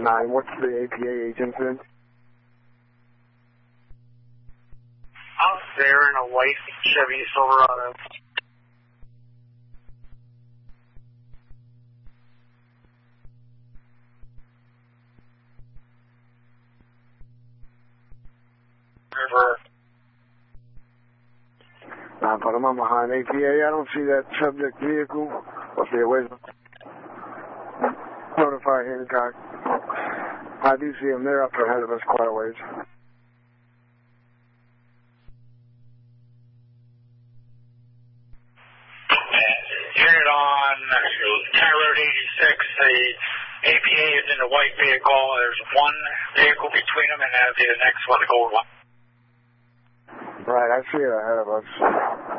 9, what's the APA agent in? Out there in a white Chevy Silverado. River. Panama behind APA. I don't see that subject vehicle. Okay, where's Notify Hancock. I do see them. They're up ahead of us quite a ways. Unit on County Road 86. The APA is in a white vehicle. There's one vehicle between them, and that'll be the next one, the gold one. Right, I see it ahead of us.